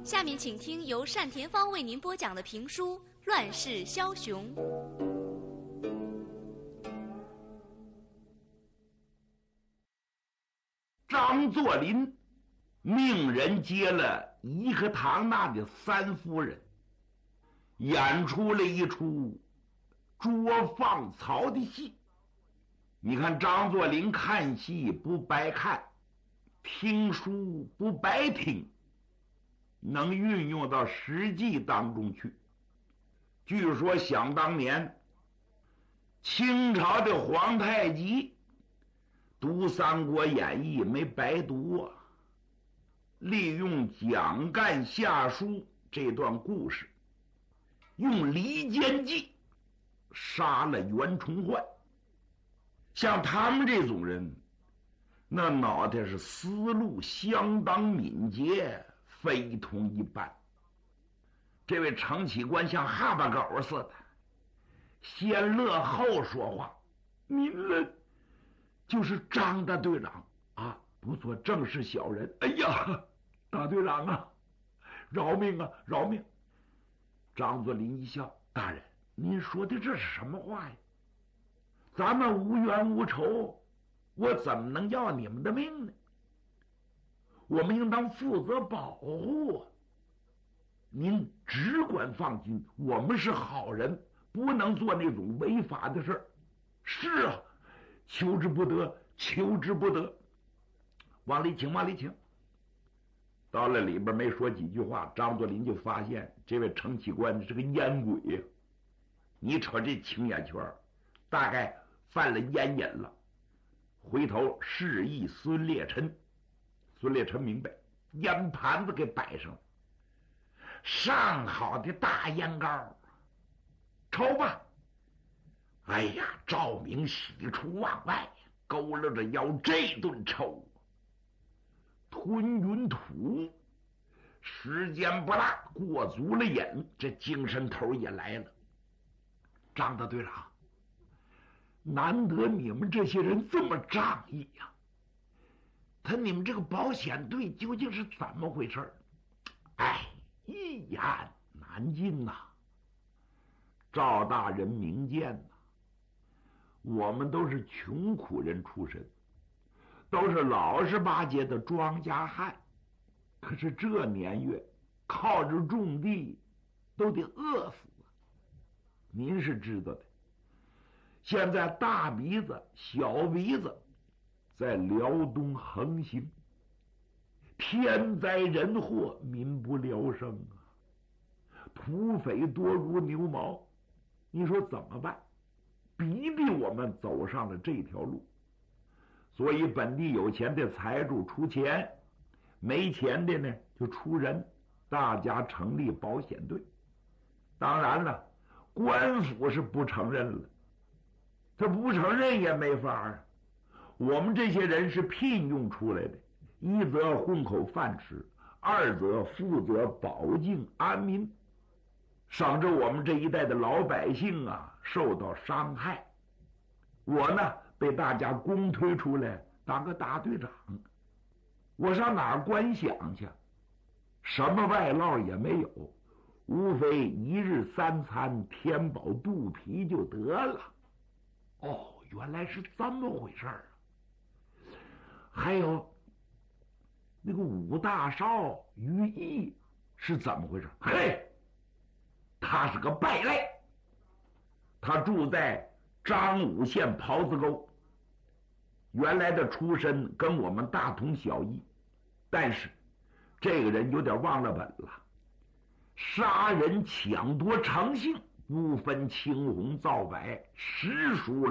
下面请听由单田芳为您播讲的评书《乱世枭雄》。 张作霖命人接了一个堂那的三夫人，演出了一出捉放曹的戏。你看张作霖看戏不白看，听书不白听，能运用到实际当中去。据说想当年清朝的皇太极读《三国演义》没白读啊，利用蒋干下书这段故事，用离间计杀了袁崇焕。像他们这种人，那脑袋是思路相当敏捷，非同一般。这位程启官像哈巴狗似的，先乐后说话。您了就是张大队长啊，不做正式小人。哎呀，大队长啊，饶命啊，饶命！张作霖一笑，大人，您说的这是什么话呀？咱们无冤无仇，我怎么能要你们的命呢？我们应当负责保护啊！您只管放心，我们是好人，不能做那种违法的事儿。是啊，求之不得，求之不得。往里请，往里请。到了里边没说几句话，张作霖就发现这位程启官是个烟鬼呀。你瞅这青眼圈，大概犯了烟瘾了。回头示意孙烈臣，孙烈臣明白，烟盘子给摆上了，上好的大烟膏，抽吧。哎呀，赵明喜出望外，勾勒着腰这顿抽，吞云吐雾。时间不大，过足了瘾，这精神头也来了。张大队长，难得你们这些人这么仗义呀！你们这个保险队究竟是怎么回事？哎，一言难尽呐。赵大人明鉴呐，我们都是穷苦人出身，都是老实巴结的庄稼汉，可是这年月靠着种地都得饿死。您是知道的，现在大鼻子小鼻子在辽东横行，天灾人祸，民不聊生啊，土匪多如牛毛。你说怎么办？逼我们走上了这条路。所以本地有钱的财主出钱，没钱的呢就出人，大家成立保险队。当然了，官府是不承认了，他不承认也没法啊。我们这些人是聘用出来的，一则混口饭吃，二则负责保境安民，省着我们这一代的老百姓啊受到伤害。我呢被大家公推出来当个大队长，我上哪儿观想去？什么外劳也没有，无非一日三餐填饱肚皮就得了。哦，原来是这么回事儿啊！还有那个武大少于毅是怎么回事？嘿，他是个败类，他住在张武县袍子沟，原来的出身跟我们大同小异，但是这个人有点忘了本了，杀人抢夺成性，不分青红皂白，实属